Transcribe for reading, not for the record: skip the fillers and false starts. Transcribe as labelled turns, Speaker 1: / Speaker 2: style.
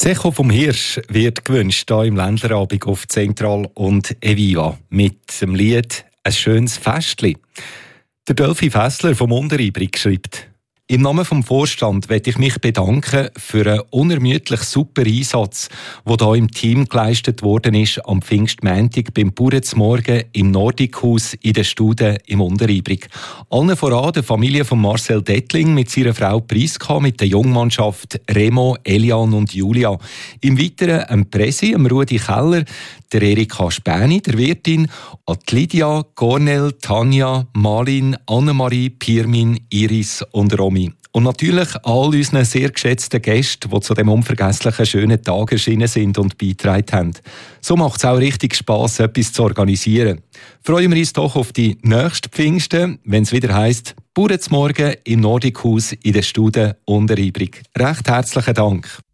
Speaker 1: Das Echo vom Hirsch wird gewünscht hier im Ländlerabend auf Zentral und Eviva mit dem Lied «Ein schönes Festli». Der Delphi Fessler vom Unteribrig schreibt: Im Namen vom Vorstand möchte ich mich bedanken für einen unermüdlich super Einsatz, der hier im Team geleistet worden ist am Pfingstmontag beim Bauernzmorgen im Nordikhaus in der Stude im Unteribrig. Allen voran der Familie von Marcel Dettling mit seiner Frau Priska, mit der Jungmannschaft Remo, Elian und Julia. Im Weiteren Presi, Rudi Keller, der Erika Späni, der Wirtin, Lydia, Cornel, Tanja, Malin, Annemarie, Pirmin, Iris und Romy. Und natürlich all unseren sehr geschätzten Gästen, die zu dem unvergesslichen schönen Tag erschienen sind und beigetragen haben. So macht es auch richtig Spass, etwas zu organisieren. Freuen wir uns doch auf die nächsten Pfingsten, wenn es wieder heisst, Bauernzmorgen im Nordikhaus in der Stude Unteribrig. Recht herzlichen Dank.